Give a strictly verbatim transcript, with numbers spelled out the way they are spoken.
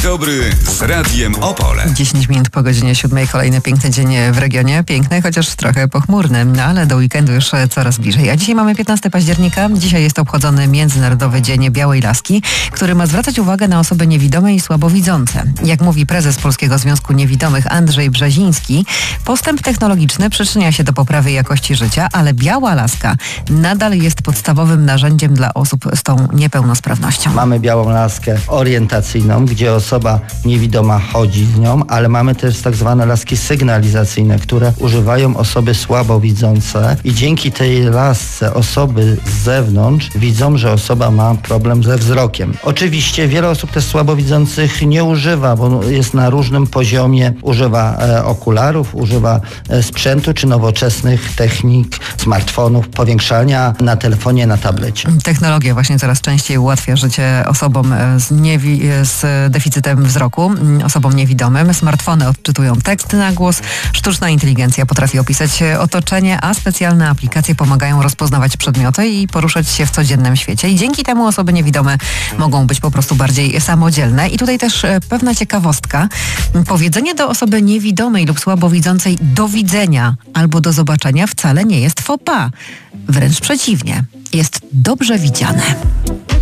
dobry z Radiem Opole. dziesięć minut po godzinie siódmej, kolejny piękny dzień w regionie. Piękny, chociaż trochę pochmurny, no ale do weekendu już coraz bliżej. A dzisiaj mamy piętnastego października. Dzisiaj jest obchodzony Międzynarodowy Dzień Białej Laski, który ma zwracać uwagę na osoby niewidome i słabowidzące. Jak mówi prezes Polskiego Związku Niewidomych Andrzej Brzeziński, postęp technologiczny przyczynia się do poprawy jakości życia, ale biała laska nadal jest podstawowym narzędziem dla osób z tą niepełnosprawnością. Mamy białą laskę orientacyjną, gdzie osoba niewidoma chodzi z nią, ale mamy też tak zwane laski sygnalizacyjne, które używają osoby słabowidzące i dzięki tej lasce osoby z zewnątrz widzą, że osoba ma problem ze wzrokiem. Oczywiście wiele osób też słabowidzących nie używa, bo jest na różnym poziomie, używa e, okularów, używa e, sprzętu czy nowoczesnych technik, smartfonów, powiększania na telefonie, na tablecie. Technologia właśnie coraz częściej ułatwia życie osobom z, niewi- z deficytem wzroku, osobom niewidomym. Smartfony odczytują tekst na głos, sztuczna inteligencja potrafi opisać otoczenie, a specjalne aplikacje pomagają rozpoznawać przedmioty i poruszać się w codziennym świecie. I dzięki temu osoby niewidome mogą być po prostu bardziej samodzielne. I tutaj też pewna ciekawostka. Powiedzenie do osoby niewidomej lub słabowidzącej do widzenia albo do zobaczenia wcale nie jest faux pas. Wręcz przeciwnie. Jest dobrze widziane.